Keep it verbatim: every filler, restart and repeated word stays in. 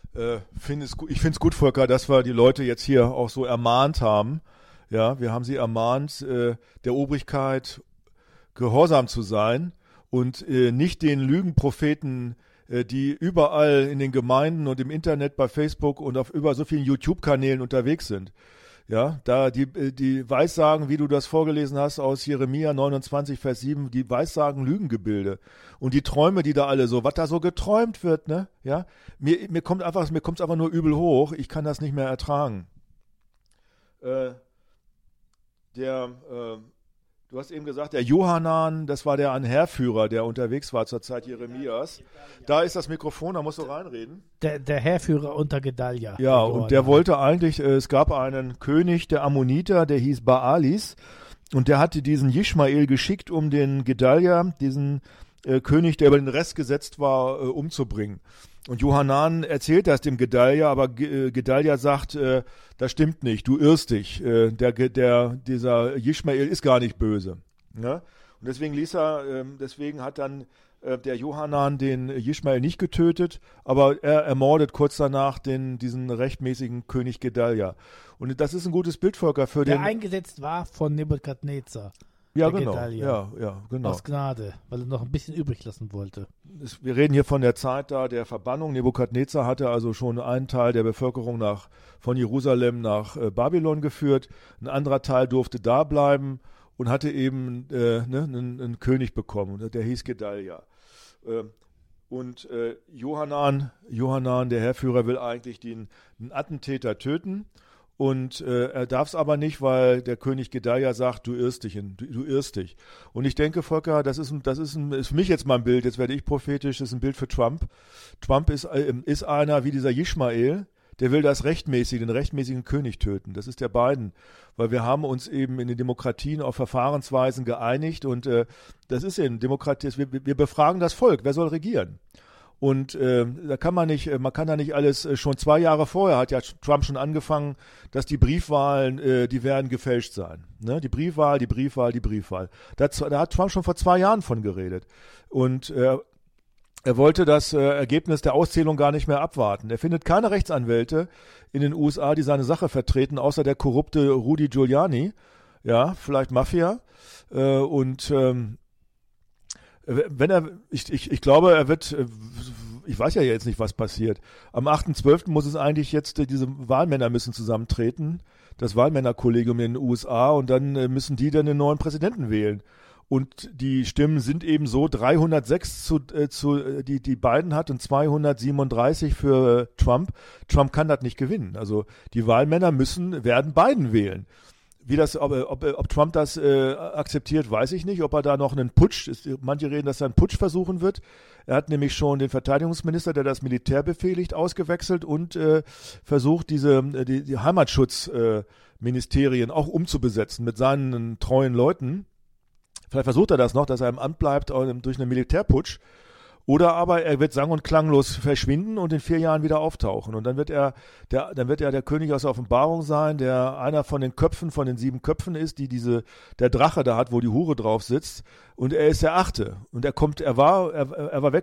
Äh, find es gu- ich finde es gut, Volker, dass wir die Leute jetzt hier auch so ermahnt haben. Ja, wir haben sie ermahnt, äh, der Obrigkeit gehorsam zu sein und äh, nicht den Lügenpropheten, äh, die überall in den Gemeinden und im Internet, bei Facebook und auf über so vielen YouTube-Kanälen unterwegs sind. Ja, da die, äh, die Weissagen, wie du das vorgelesen hast aus Jeremia neunundzwanzig, Vers sieben, die Weissagen Lügengebilde. Und die Träume, die da alle so, was da so geträumt wird, ne? Ja, mir, mir kommt einfach, mir kommt's einfach nur übel hoch. Ich kann das nicht mehr ertragen. Äh, der, äh, Du hast eben gesagt, der Johanan, das war der ein Heerführer, der unterwegs war zur Zeit Jeremias. Da ist das Mikrofon, da musst du reinreden. Der, der Heerführer unter Gedalia. Ja, und der wollte eigentlich, äh, es gab einen König der Ammoniter, der hieß Baalis, und der hatte diesen Jischmael geschickt, um den Gedalia, diesen äh, König, der über den Rest gesetzt war, äh, umzubringen. Und Johanan erzählt das dem Gedalia, aber Ge- äh, Gedalia sagt, äh, das stimmt nicht, du irrst dich. Äh, der, Ge- der, dieser Jischmael ist gar nicht böse. Ne? Und deswegen ließ er, äh, deswegen hat dann äh, der Johanan den Jischmael nicht getötet, aber er ermordet kurz danach den, diesen rechtmäßigen König Gedalia. Und das ist ein gutes Bild, Volker, für der den... eingesetzt war von Nebukadnezar. Ja, der genau. Gedalia. Ja, ja, genau. Aus Gnade, weil er noch ein bisschen übrig lassen wollte. Es- Wir reden hier von der Zeit da der Verbannung. Nebukadnezar hatte also schon einen Teil der Bevölkerung nach, von Jerusalem nach äh, Babylon geführt. Ein anderer Teil durfte da bleiben und hatte eben äh, ne, einen, einen König bekommen. Der hieß Gedalia. Äh, und äh, Johanan, Johanan, der Heerführer, will eigentlich den, den Attentäter töten. Und äh, er darf es aber nicht, weil der König Gedalia sagt, du irrst dich, in, du, du irrst dich. Und ich denke, Volker, das ist, ein, das ist, ein, ist für mich jetzt mal ein Bild, jetzt werde ich prophetisch, das ist ein Bild für Trump. Trump ist, äh, ist einer wie dieser Jischmael, der will das rechtmäßig, den rechtmäßigen König töten. Das ist der Biden. Weil wir haben uns eben in den Demokratien auf Verfahrensweisen geeinigt und äh, das ist in Demokratie, wir, wir befragen das Volk, wer soll regieren? Und äh, da kann man nicht, man kann da nicht alles, äh, schon zwei Jahre vorher hat ja Trump schon angefangen, dass die Briefwahlen, äh, die werden gefälscht sein. Ne? Die Briefwahl, die Briefwahl, die Briefwahl. Da, da hat Trump schon vor zwei Jahren von geredet. Und äh, er wollte das äh, Ergebnis der Auszählung gar nicht mehr abwarten. Er findet keine Rechtsanwälte in den U S A, die seine Sache vertreten, außer der korrupte Rudy Giuliani. Ja, vielleicht Mafia. Äh, und ähm, Wenn er, ich, ich, ich glaube, er wird, ich weiß ja jetzt nicht, was passiert. Am achten zwölften muss es eigentlich jetzt, diese Wahlmänner müssen zusammentreten, das Wahlmännerkollegium in den U S A, und dann müssen die dann den neuen Präsidenten wählen. Und die Stimmen sind eben so, dreihundertsechs zu, äh, zu die, die Biden hat und zweihundertsiebenunddreißig für Trump. Trump kann das nicht gewinnen. Also die Wahlmänner müssen, werden Biden wählen. Wie das, ob, ob, ob Trump das äh, akzeptiert, weiß ich nicht. Ob er da noch einen Putsch, ist, manche reden, dass er einen Putsch versuchen wird. Er hat nämlich schon den Verteidigungsminister, der das Militär befehligt, ausgewechselt und äh, versucht, diese die, die Heimatschutzministerien äh, auch umzubesetzen mit seinen treuen Leuten. Vielleicht versucht er das noch, dass er im Amt bleibt äh, durch einen Militärputsch. Oder aber er wird sang- und klanglos verschwinden und in vier Jahren wieder auftauchen. Und dann wird er der, dann wird er der König aus der Offenbarung sein, der einer von den Köpfen, von den sieben Köpfen ist, die diese, der Drache da hat, wo die Hure drauf sitzt. Und er ist der Achte. Und er kommt, er war, er, er war weg